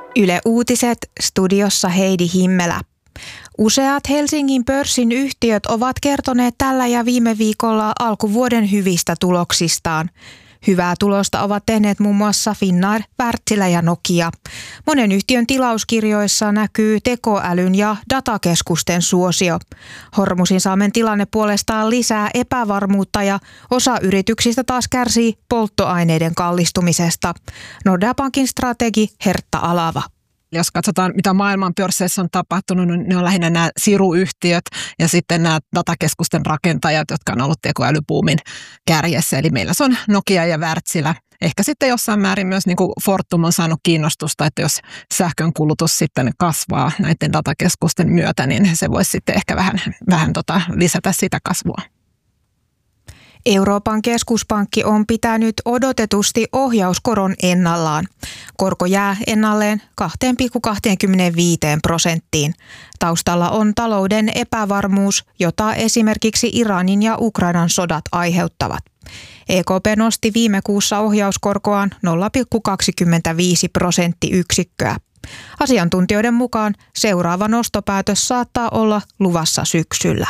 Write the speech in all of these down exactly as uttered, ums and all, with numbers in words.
Yle Uutiset, studiossa Heidi Himmelä. Useat Helsingin pörssin yhtiöt ovat kertoneet tällä ja viime viikolla alkuvuoden hyvistä tuloksistaan. Hyvää tulosta ovat tehneet muun muassa Finnair, Wärtsilä ja Nokia. Monen yhtiön tilauskirjoissa näkyy tekoälyn ja datakeskusten suosio. Hormusin-Salmen tilanne puolestaan lisää epävarmuutta ja osa yrityksistä taas kärsii polttoaineiden kallistumisesta. Nordea Bankin strategi Hertta Alava. Jos katsotaan, mitä maailman pörsseissä on tapahtunut, niin ne on lähinnä nämä siruyhtiöt ja sitten nämä datakeskusten rakentajat, jotka on ollut tekoälybuumin kärjessä. Eli meillä se on Nokia ja Wärtsilä. Ehkä sitten jossain määrin myös niin kuin Fortum on saanut kiinnostusta, että jos sähkön kulutus sitten kasvaa näiden datakeskusten myötä, niin se voisi sitten ehkä vähän, vähän tota lisätä sitä kasvua. Euroopan keskuspankki on pitänyt odotetusti ohjauskoron ennallaan. Korko jää ennalleen kaksi pilkku kaksikymmentäviisi prosenttiin. Taustalla on talouden epävarmuus, jota esimerkiksi Iranin ja Ukrainan sodat aiheuttavat. E K P nosti viime kuussa ohjauskorkoaan nolla pilkku kaksikymmentäviisi prosenttiyksikköä. Asiantuntijoiden mukaan seuraava nostopäätös saattaa olla luvassa syksyllä.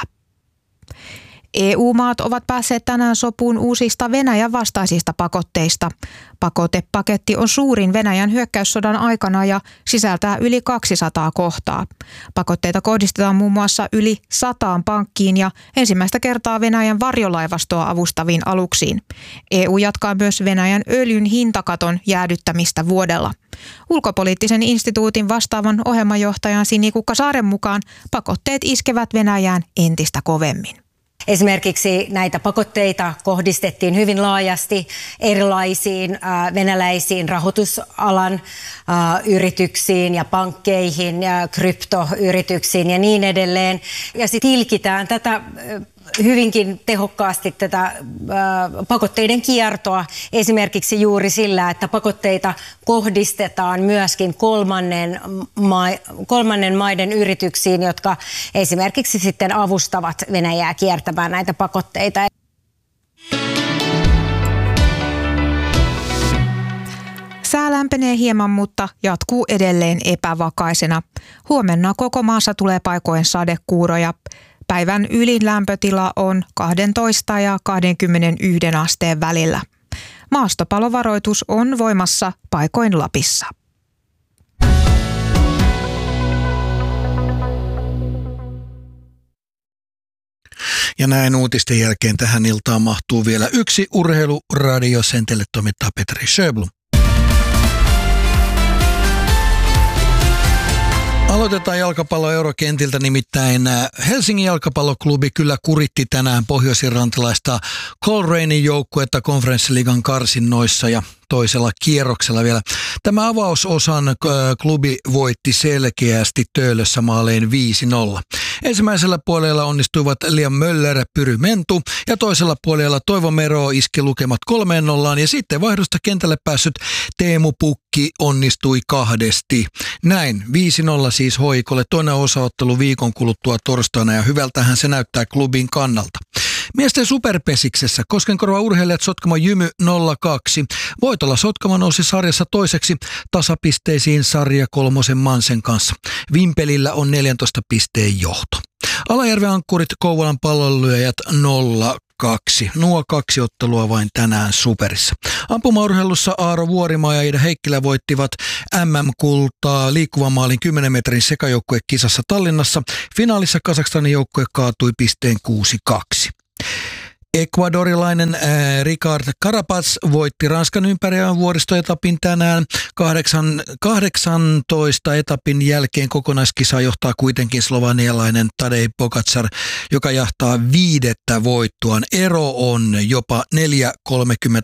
E U-maat ovat päässeet tänään sopuun uusista Venäjän vastaisista pakotteista. Pakotepaketti on suurin Venäjän hyökkäyssodan aikana ja sisältää yli kaksisataa kohtaa. Pakotteita kohdistetaan muun muassa yli sataan pankkiin ja ensimmäistä kertaa Venäjän varjolaivastoa avustaviin aluksiin. E U jatkaa myös Venäjän öljyn hintakaton jäädyttämistä vuodella. Ulkopoliittisen instituutin vastaavan ohjelmajohtajan Sinikukka Saaren mukaan pakotteet iskevät Venäjään entistä kovemmin. Esimerkiksi näitä pakotteita kohdistettiin hyvin laajasti erilaisiin äh, venäläisiin rahoitusalan äh, yrityksiin ja pankkeihin ja kryptoyrityksiin ja niin edelleen. Ja sitten tilkitään tätä äh, hyvinkin tehokkaasti tätä äh, pakotteiden kiertoa esimerkiksi juuri sillä, että pakotteita kohdistetaan myöskin kolmannen, ma- kolmannen maiden yrityksiin, jotka esimerkiksi sitten avustavat Venäjää kiertämään näitä pakotteita. Sää lämpenee hieman, mutta jatkuu edelleen epävakaisena. Huomenna koko maassa tulee paikoin sadekuuroja. Päivän ylin lämpötila on kaksitoista ja kaksikymmentäyksi asteen välillä. Maastopalovaroitus on voimassa paikoin Lapissa. Ja näin uutisten jälkeen tähän iltaan mahtuu vielä yksi urheiluradio. Sen teille toimittaa Petri Sjöblom. Aloitetaan jalkapallo eurokentiltä, nimittäin Helsingin jalkapalloklubi kyllä kuritti tänään pohjoisirlantilaista Colerainen joukkuetta konferenssiliigan karsinnoissa ja toisella kierroksella vielä. Tämä avausosan klubi voitti selkeästi Töölössä maalein viisi nolla. Ensimmäisellä puolella onnistuivat Liam Möller, Pyry Mentu ja toisella puolella Toivo Mero iski lukemat kolmeen nollaan ja sitten vaihdosta kentälle päässyt Teemu Pukki onnistui kahdesti. Näin viisi nolla siis Hoikolle, toinen osaottelu viikon kuluttua torstaina ja hyvältähän se näyttää klubin kannalta. Miesten superpesiksessä Koskenkorva urheilijat Sotkamo Jymy nolla kaksi. Voitolla Sotkamo nousi sarjassa toiseksi tasapisteisiin sarja kolmosen Mansen kanssa. Vimpelillä on neljäntoista pisteen johto. Alajärven ankkurit Kouvolan pallonlyöjät nolla kaksi. Nuo kaksi ottelua vain tänään superissa. Ampumaurheilussa Aaro Vuorimaa ja Ida Heikkilä voittivat M M-kultaa liikkuvan maalin kymmenen metrin sekajoukkuekisassa Tallinnassa. Finaalissa Kazakstanin joukkue kaatui pisteen kuusi kaksi. Ecuadorilainen äh, Ricard Carapaz voitti Ranskan ympäröivän vuoristoetapin tänään. Kahdeksan, kahdeksantoista etapin jälkeen kokonaiskisa johtaa kuitenkin slovanialainen Tadej Pogačar, joka jahtaa viidettä voittoaan. Ero on jopa neljä kolmekymmentäkolme